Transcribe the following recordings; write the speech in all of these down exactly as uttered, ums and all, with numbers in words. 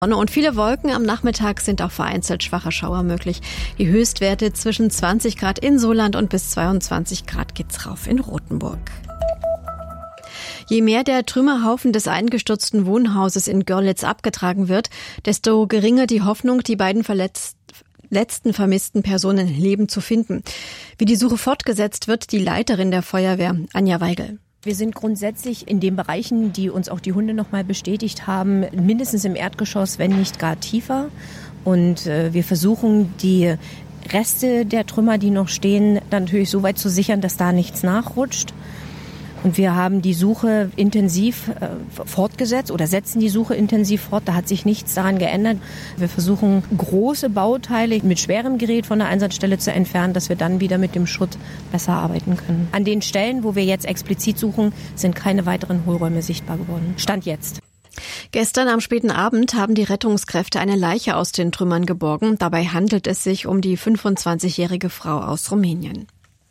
Sonne und viele Wolken. Am Nachmittag sind auch vereinzelt schwache Schauer möglich. Die Höchstwerte zwischen zwanzig Grad in Soland und bis zweiundzwanzig Grad geht's rauf in Rothenburg. Je mehr der Trümmerhaufen des eingestürzten Wohnhauses in Görlitz abgetragen wird, desto geringer die Hoffnung, die beiden verletzt letzten vermissten Personen lebend zu finden. Wie die Suche fortgesetzt wird, die Leiterin der Feuerwehr, Anja Weigel. Wir sind grundsätzlich in den Bereichen, die uns auch die Hunde nochmal bestätigt haben, mindestens im Erdgeschoss, wenn nicht gar tiefer. Und äh, wir versuchen, die Reste der Trümmer, die noch stehen, dann natürlich so weit zu sichern, dass da nichts nachrutscht. Und wir haben die Suche intensiv äh, fortgesetzt oder setzen die Suche intensiv fort. Da hat sich nichts daran geändert. Wir versuchen, große Bauteile mit schwerem Gerät von der Einsatzstelle zu entfernen, dass wir dann wieder mit dem Schutt besser arbeiten können. An den Stellen, wo wir jetzt explizit suchen, sind keine weiteren Hohlräume sichtbar geworden. Stand jetzt. Gestern am späten Abend haben die Rettungskräfte eine Leiche aus den Trümmern geborgen. Dabei handelt es sich um die fünfundzwanzigjährige Frau aus Rumänien.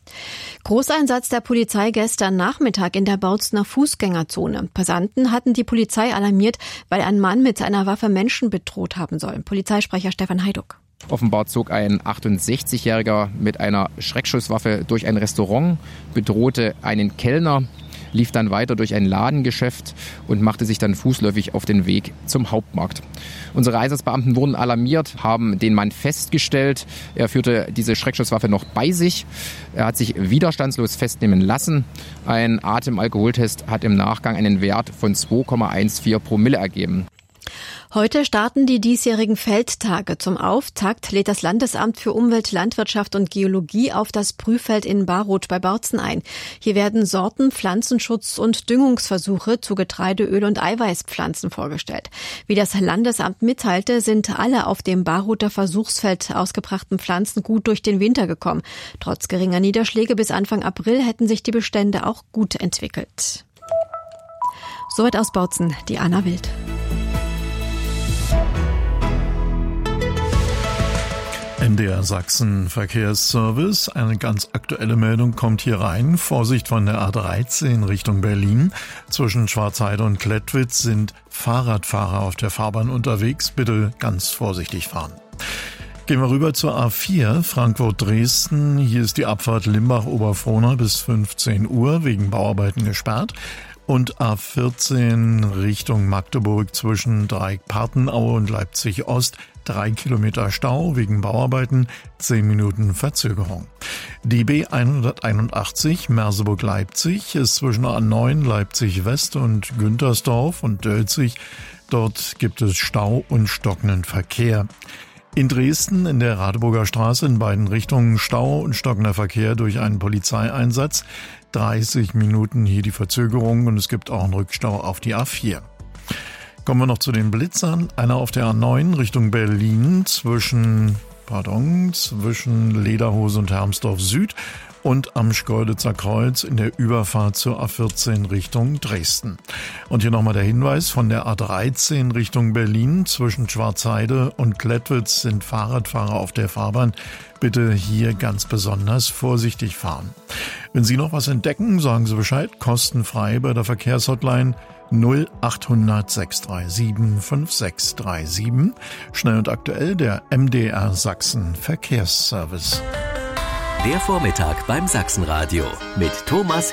Großeinsatz der Polizei gestern Nachmittag in der Bautzener Fußgängerzone. Passanten hatten die Polizei alarmiert, weil ein Mann mit seiner Waffe Menschen bedroht haben soll. Polizeisprecher Stefan Heiduck. Offenbar zog ein achtundsechzigjähriger mit einer Schreckschusswaffe durch ein Restaurant, bedrohte einen Kellner, lief dann weiter durch ein Ladengeschäft und machte sich dann fußläufig auf den Weg zum Hauptmarkt. Unsere Einsatzbeamten wurden alarmiert, haben den Mann festgestellt. Er führte diese Schreckschusswaffe noch bei sich. Er hat sich widerstandslos festnehmen lassen. Ein Atemalkoholtest hat im Nachgang einen Wert von zwei Komma vierzehn Promille ergeben. Heute starten die diesjährigen Feldtage. Zum Auftakt lädt das Landesamt für Umwelt, Landwirtschaft und Geologie auf das Prüffeld in Barroth bei Bautzen ein. Hier werden Sorten, Pflanzenschutz und Düngungsversuche zu Getreide, Öl und Eiweißpflanzen vorgestellt. Wie das Landesamt mitteilte, sind alle auf dem Barrother Versuchsfeld ausgebrachten Pflanzen gut durch den Winter gekommen. Trotz geringer Niederschläge bis Anfang April hätten sich die Bestände auch gut entwickelt. Soweit aus Bautzen, die Anna Wild. M D R Sachsen Verkehrsservice. Eine ganz aktuelle Meldung kommt hier rein. Vorsicht von der A dreizehn Richtung Berlin. Zwischen Schwarzheide und Klettwitz sind Fahrradfahrer auf der Fahrbahn unterwegs. Bitte ganz vorsichtig fahren. Gehen wir rüber zur A vier, Frankfurt-Dresden. Hier ist die Abfahrt Limbach-Oberfrohna bis fünfzehn Uhr wegen Bauarbeiten gesperrt. Und A vierzehn Richtung Magdeburg zwischen Dreieck-Partenaue und Leipzig-Ost. Drei Kilometer Stau wegen Bauarbeiten, zehn Minuten Verzögerung. Die B hunderteinundachtzig Merseburg-Leipzig ist zwischen A neun Leipzig-West und Güntersdorf und Dölzig. Dort gibt es Stau und stockenden Verkehr. In Dresden in der Radeburger Straße in beiden Richtungen Stau und stockender Verkehr durch einen Polizeieinsatz. dreißig Minuten hier die Verzögerung und es gibt auch einen Rückstau auf die A vier. Kommen wir noch zu den Blitzern. Einer auf der A neun Richtung Berlin zwischen, pardon, zwischen Lederhose und Hermsdorf Süd und am Schkeuditzer Kreuz in der Überfahrt zur A vierzehn Richtung Dresden. Und hier nochmal der Hinweis von der A dreizehn Richtung Berlin zwischen Schwarzheide und Klettwitz sind Fahrradfahrer auf der Fahrbahn. Bitte hier ganz besonders vorsichtig fahren. Wenn Sie noch was entdecken, sagen Sie Bescheid, kostenfrei bei der Verkehrshotline null achthundert sechs drei sieben fünf sechs drei sieben. Schnell und aktuell der M D R Sachsen Verkehrsservice. Der Vormittag beim Sachsenradio mit Thomas